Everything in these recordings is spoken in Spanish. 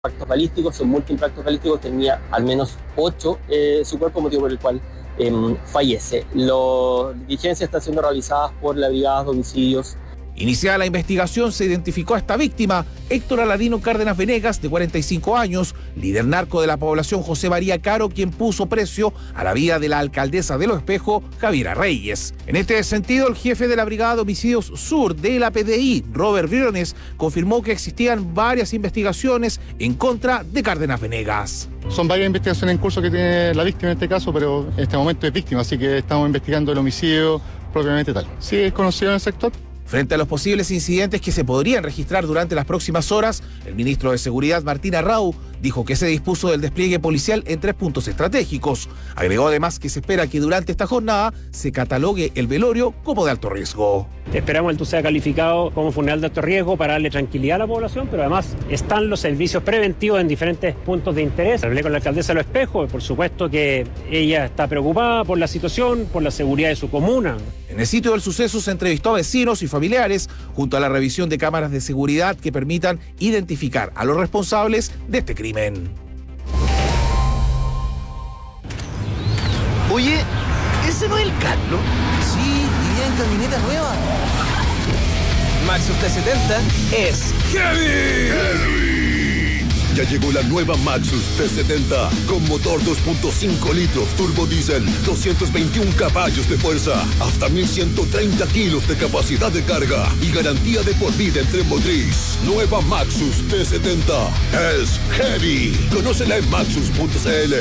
impactos balísticos, son multi-impactos balísticos, tenía al menos 8 su cuerpo, motivo por el cual fallece. Las diligencias están siendo realizadas por la Brigada de Homicidios. Iniciada la investigación, se identificó a esta víctima, Héctor Aladino Cárdenas Venegas, de 45 años, líder narco de la población José María Caro, quien puso precio a la vida de la alcaldesa de Los Espejos, Javiera Reyes. En este sentido, el jefe de la Brigada de Homicidios Sur de la PDI, Robert Briones, confirmó que existían varias investigaciones en contra de Cárdenas Venegas. Son varias investigaciones en curso que tiene la víctima en este caso, pero en este momento es víctima, así que estamos investigando el homicidio propiamente tal. ¿Sí es conocido en el sector? Frente a los posibles incidentes que se podrían registrar durante las próximas horas, el ministro de Seguridad, Martín Arrau, dijo que se dispuso del despliegue policial en 3 puntos estratégicos. Agregó además que se espera que durante esta jornada se catalogue el velorio como de alto riesgo. Esperamos que el sea calificado como funeral de alto riesgo para darle tranquilidad a la población, pero además están los servicios preventivos en diferentes puntos de interés. Hablé con la alcaldesa de Los Espejos, por supuesto que ella está preocupada por la situación, por la seguridad de su comuna. En el sitio del suceso se entrevistó a vecinos y familiares, junto a la revisión de cámaras de seguridad que permitan identificar a los responsables de este crimen. Oye, ¿ese no es el Carlos? Sí, iría en camioneta nueva. Maxus T70 es ¡Heavy! Ya llegó la nueva Maxus T70 con motor 2.5 litros turbo diésel, 221 caballos de fuerza, hasta 1130 kilos de capacidad de carga y garantía de por vida en tren motriz. Nueva Maxus T70 es Heavy. Conócela en maxus.cl.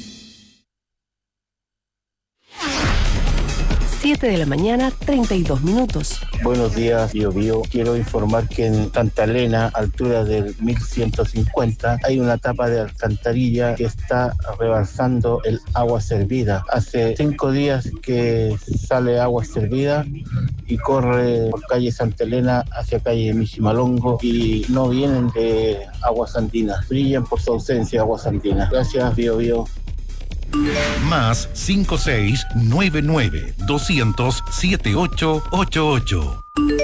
7 de la mañana, 32 minutos. Buenos días, Bio Bio. Quiero informar que en Santa Elena, altura del 1150, hay una tapa de alcantarilla que está rebalsando el agua servida. Hace 5 días que sale agua servida y corre por calle Santa Elena hacia calle Michimalongo y no vienen de aguas andinas. Brillan por su ausencia aguas andinas. Gracias, Bio Bio. Más 5699-200-7888.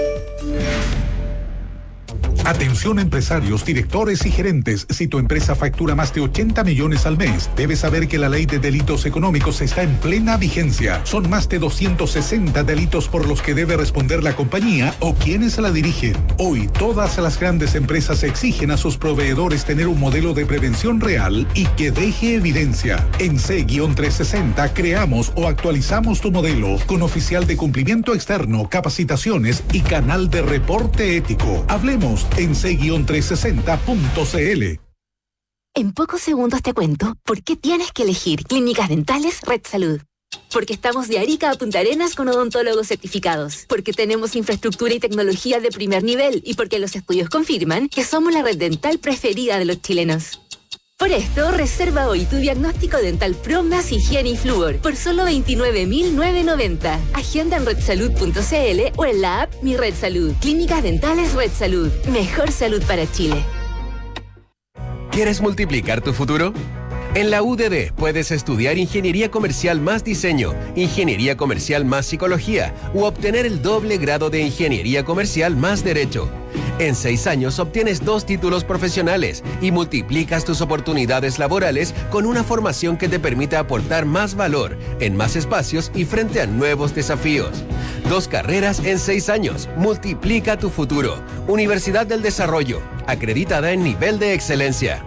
Atención empresarios, directores y gerentes. Si tu empresa factura más de 80 millones al mes, debes saber que la ley de delitos económicos está en plena vigencia. Son más de 260 delitos por los que debe responder la compañía o quienes la dirigen. Hoy, todas las grandes empresas exigen a sus proveedores tener un modelo de prevención real y que deje evidencia. En C-360 creamos o actualizamos tu modelo con oficial de cumplimiento externo, capacitaciones y canal de reporte ético. Hablemos en c-360.cl. En pocos segundos te cuento por qué tienes que elegir Clínicas Dentales Red Salud. Porque estamos de Arica a Punta Arenas con odontólogos certificados. Porque tenemos infraestructura y tecnología de primer nivel. Y porque los estudios confirman que somos la red dental preferida de los chilenos. Por esto, reserva hoy tu diagnóstico dental Promas, Higiene y Flúor por solo 29.990. Agenda en redsalud.cl o en la app Mi Red Salud. Clínicas Dentales Red Salud. Mejor salud para Chile. ¿Quieres multiplicar tu futuro? En la UDD puedes estudiar Ingeniería Comercial más Diseño, Ingeniería Comercial más Psicología u obtener el doble grado de Ingeniería Comercial más Derecho. En 6 años obtienes 2 títulos profesionales y multiplicas tus oportunidades laborales con una formación que te permita aportar más valor en más espacios y frente a nuevos desafíos. 2 carreras en 6 años. Multiplica tu futuro. Universidad del Desarrollo, acreditada en nivel de excelencia.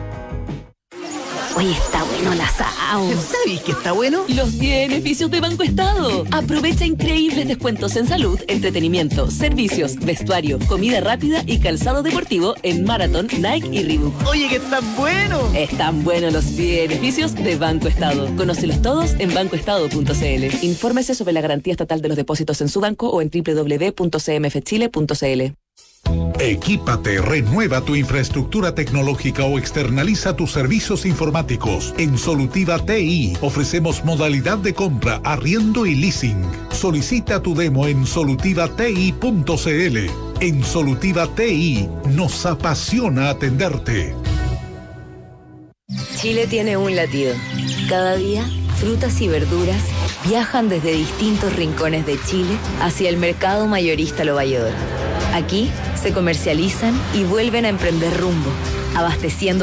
Oye, está bueno el asado. ¿Sabes que está bueno? Los beneficios de Banco Estado. Aprovecha increíbles descuentos en salud, entretenimiento, servicios, vestuario, comida rápida y calzado deportivo en Marathon, Nike y Reebok. Oye, que están buenos. Están buenos los beneficios de Banco Estado. Conócelos todos en bancoestado.cl. Infórmese sobre la garantía estatal de los depósitos en su banco o en www.cmfchile.cl. Equípate, renueva tu infraestructura tecnológica o externaliza tus servicios informáticos. En Solutiva TI ofrecemos modalidad de compra, arriendo y leasing. Solicita tu demo en solutivati.cl. En Solutiva TI nos apasiona atenderte. Chile tiene un latido. Cada día, frutas y verduras viajan desde distintos rincones de Chile hacia el mercado mayorista Lo Valledor. Aquí se comercializan y vuelven a emprender rumbo, abasteciendo